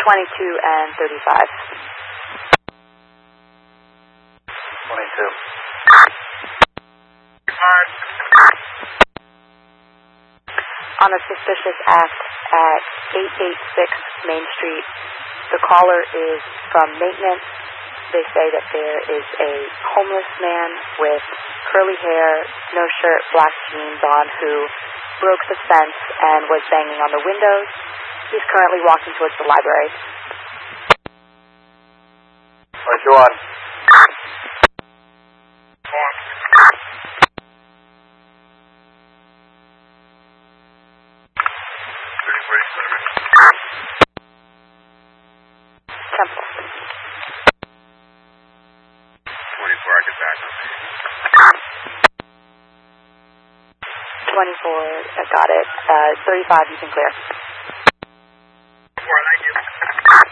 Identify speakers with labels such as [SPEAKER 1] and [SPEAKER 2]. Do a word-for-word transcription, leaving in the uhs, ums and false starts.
[SPEAKER 1] twenty-two and thirty-five.
[SPEAKER 2] twenty-two.
[SPEAKER 1] On a suspicious act at eight eighty-six Main Street, the caller is from maintenance. They say that there is a homeless man with curly hair, no shirt, black jeans on who broke the fence and was banging on the windows. He's currently walking towards the library.
[SPEAKER 2] twenty-two on.
[SPEAKER 1] Temple.
[SPEAKER 2] twenty-four, I get back.
[SPEAKER 1] twenty-four, I got it. Uh, thirty-five, you can clear.